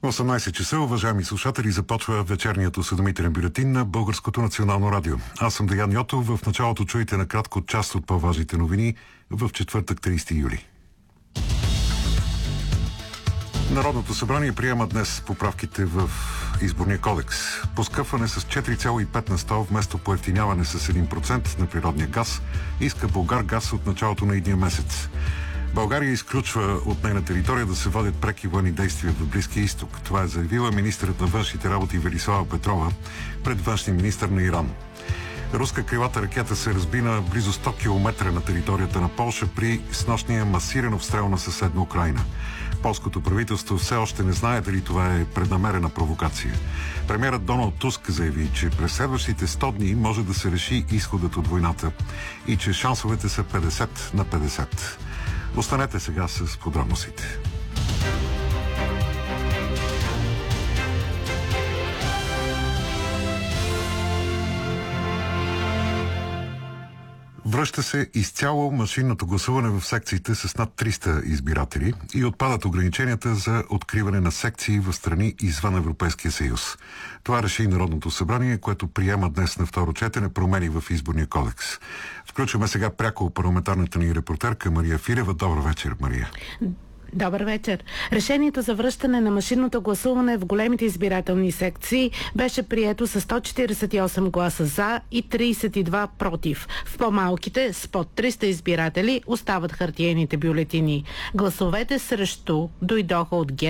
18 часа, уважаеми слушатели, започва вечерният осведомителен бюлетин на Българското национално радио. Аз съм Деян Йотов. В началото чуйте накратко част от по-важните новини в четвъртък, 30 юли. Народното събрание приема днес поправките в Изборния кодекс. Поскъпване с 4,5 на 100 вместо поевтиняване с 1% на природния газ иска Булгаргаз от началото на идния месец. България изключва от нейна територия да се водят преки военни действия в Близкия изток. Това е заявила министърът на външните работи Велислава Петрова пред външния министър на Иран. Руска крилата ракета се разби на близо 100 км на територията на Полша при снощния масиран обстрел на съседна Украйна. Полското правителство все още не знае дали това е преднамерена провокация. Премиерът Доналд Туск заяви, че през следващите 100 дни може да се реши изходът от войната и че шансовете са 50 на 50. Останете сега с подробностите. Връща се изцяло машинното гласуване в секциите с над 300 избиратели и отпадат ограниченията за откриване на секции в страни извън Европейския съюз. Това реши Народното събрание, което приема днес на второ четене промени в Изборния кодекс. Включваме сега пряко парламентарната ни репортерка Мария Филева. Добър вечер, Мария. Добър вечер. Решението за връщане на машинното гласуване в големите избирателни секции беше прието с 148 гласа за и 32 против. В по-малките, с под 300 избиратели, остават хартиените бюлетини. Гласовете срещу дойдоха от ГЕРБ,